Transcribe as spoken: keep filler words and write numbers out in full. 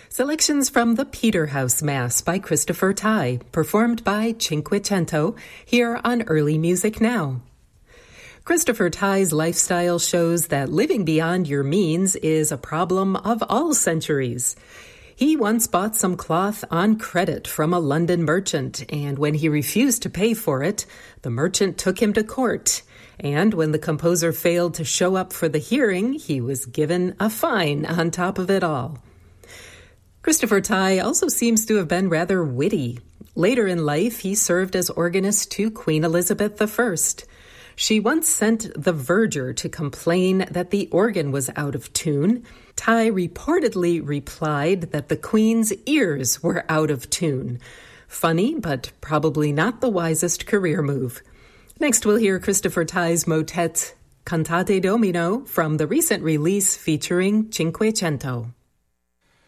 Selections from the Peterhouse Mass by Christopher Tye, performed by Cinquecento, here on Early Music Now. Christopher Tye's lifestyle shows that living beyond your means is a problem of all centuries. He once bought some cloth on credit from a London merchant, and when he refused to pay for it, the merchant took him to court. And when the composer failed to show up for the hearing, he was given a fine on top of it all. Christopher Tye also seems to have been rather witty. Later in life, he served as organist to Queen Elizabeth the First. She once sent the verger to complain that the organ was out of tune. Tye reportedly replied that the Queen's ears were out of tune. Funny, but probably not the wisest career move. Next, we'll hear Christopher Tye's motet Cantate Domino from the recent release featuring Cinquecento.